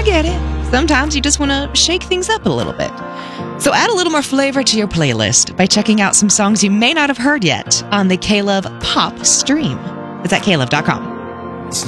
get it. Sometimes you just want to shake things up a little bit. So add a little more flavor to your playlist by checking out some songs you may not have heard yet on the K-Love Pop stream. It's at klove.com.